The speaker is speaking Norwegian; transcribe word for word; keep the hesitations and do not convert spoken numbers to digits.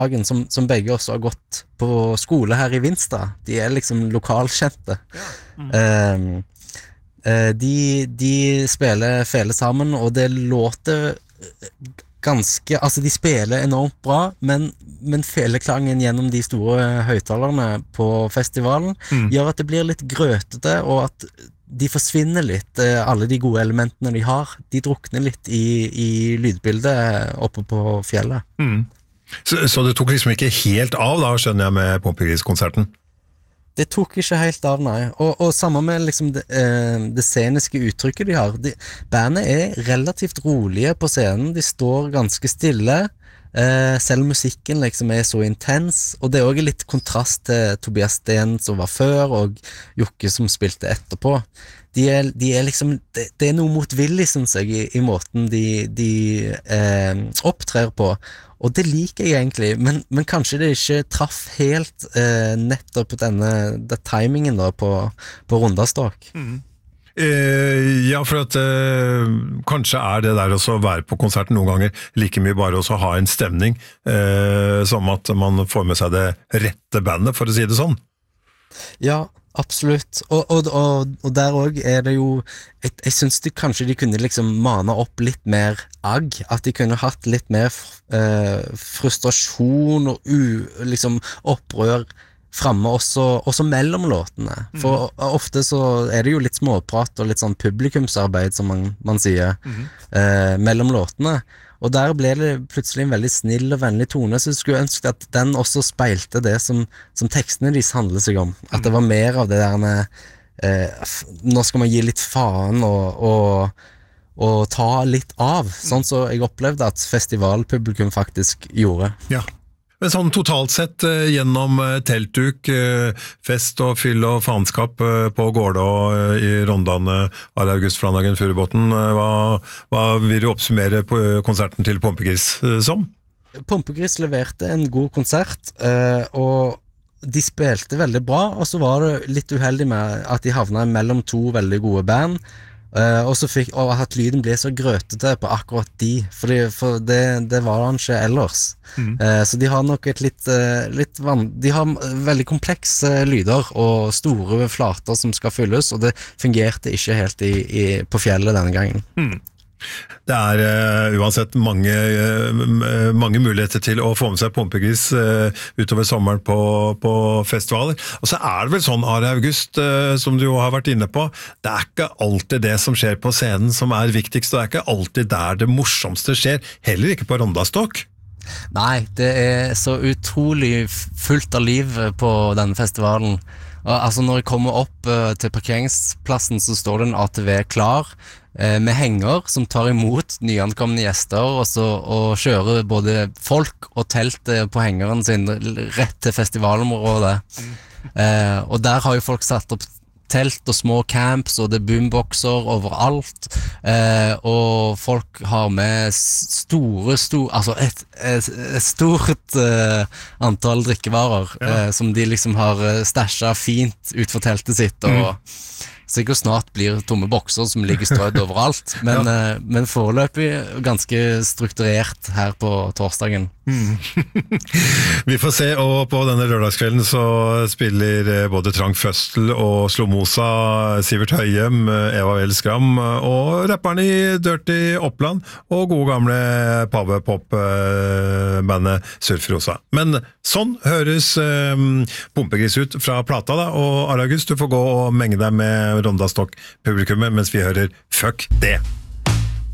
Hagen, som, som begge også har gått på skole her i Vinstad. De er liksom lokalkjente. Ja. Mm. Um, uh, de, de spiller fele sammen, og det låter ganske, altså de spiller enormt bra, men, men feleklangen gjennom de store høyttalerne på festivalen mm. gjør at det blir litt grøtete, og at de forsvinner litt, alle de gode elementene de har. De drukner litt i, i lydbildet oppe på fjellet. Mm. Så, så det tok liksom ikke helt av da, skjønner jeg, med Pompegris-konserten? Det tok ikke helt av, nei. Og, og sammen med liksom det, eh, det sceniske uttrykket de har. De, bandet er relativt rolige på scenen. De står ganske stille. Eh, selv musikken liksom er så intens. Og det er også litt kontrast til Tobias Sten som var før, og Jokke som spilte etterpå. De er, de er liksom, det, det er noe motvillig, synes jeg, i, i måten de, de eh, opptrer på. Og det liker jeg egentlig, men, men kanskje det ikke traff helt eh, nettopp denne det timingen da på, på Rondastok. Mm. Eh, ja, for at eh, kanskje er det der også å være på konserten noen ganger like mye bare også ha en stemning, eh, som at man får med seg det rette bandet, for å si det sånn. Ja, absolutt. Og, og, og, og der også er det jo jeg, jeg synes de, kanskje de kunne liksom mane opp litt mer agg, at de kunne hatt litt mer eh, frustrasjon og u, liksom opprør fremme også, også mellom låtene. For mm. ofte så er det jo litt småprat og litt sånn publikumsarbeid, som man, man sier, mm. eh, mellom låtene. Og der ble det plutselig en veldig snill og vennlig tone, så jeg skulle ønske at den også speilte det som, som tekstene deres handler seg om. At det var mer av det der med eh, nå skal man gi litt faen og, og, og ta litt av, sånn så jeg opplevde at festivalpublikum faktisk gjorde. Ja. Men sånn totalt sett eh, gjennom eh, teltduk, eh, fest og fyll og faenskap eh, på Gårdå eh, i Rondane, Are August Flanagan Furubotn, eh, hva, hva vil du oppsummere på konserten til Pompegris eh, som? Pompegris leverte en god konsert, eh, og de spilte veldig bra, og så var det litt uheldig med at de havna mellom to veldig gode band. Uh, og, så fikk, og at lyden ble så grøtete på akkurat de, fordi, for det, det var han ikke ellers. Mm. Uh, så de har nok et litt, uh, litt van, de har veldig komplekse lyder og store flater som skal fylles, og det fungerte ikke helt i, i, på fjellet denne gangen. Mm. Det er uh, uansett mange, uh, mange muligheter til å få med seg Pompegris uh, utover sommeren på, på festivaler. Og så er det vel sånn, Are August, uh, som du jo har vært inne på, det er ikke alltid det som skjer på scenen som er viktigst, det er ikke alltid der det morsomste skjer, heller ikke på Rondastok. Nei, det er så utrolig fullt av liv på denne festivalen. Og, altså når jeg kommer opp uh, til parkeringsplassen, så står det en A T V klar, med henger som tar imot nyankomne gjester og, så, og kjører både folk og telt på hengeren sin rett til festivalområdet. Mm. Eh, og der har jo folk satt opp telt og små camps, og det er boomboxer overalt, eh, og folk har med store, store altså et, et, et stort eh, antall drikkevarer, ja. eh, som de liksom har stashet fint ut for teltet sitt, og mm. sikkert snart blir tomme bokser som ligger strødd overalt, men, ja. eh, men foreløpig ganske strukturert her på torsdagen. Mm. Vi får se, og på denne lørdagskvelden så spiller både Trang Føstel og Slomosa, Sivert Høyem, Eva Vel Skram og rapperen i Dirty Oppland og gode gamle pave-pop-bandet Surfrosa. Men sånn høres um, Pompegris ut fra plata da, og Are August, du får gå og menge deg med Rondastok-publikummet mens vi hører Fuck det!